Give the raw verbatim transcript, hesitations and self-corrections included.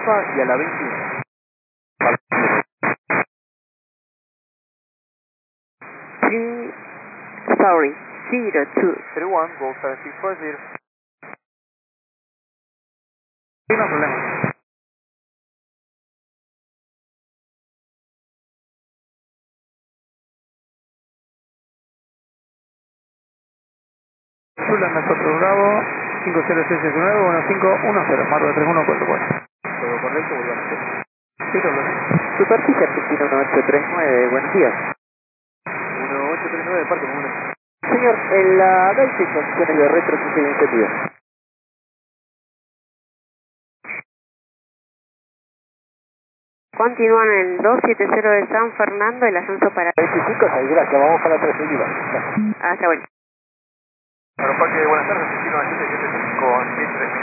Alfa y a la veintiuno. three, sorry, zero two. three one, go seven six four zero. Sí, no problema. Zula, nosotros Bravo, cinco cero seis seis nueve uno cinco uno cero, Marco tres uno cuatro cuatro. Todo correcto, volvamos a hacer. Sí, problema. Superficie Argentina uno ocho tres nueve, buenos días. uno ocho tres nueve, Parque Común. Señor, en la veinte condiciones de retro que se encendido. Continúan en dos siete cero de San Fernando, el ascenso para... veinticinco, ahí, gracias, vamos para tres seguidas. Hasta bueno. Aeroparque, buenas tardes, Argentina siete siete cinco, seis tres.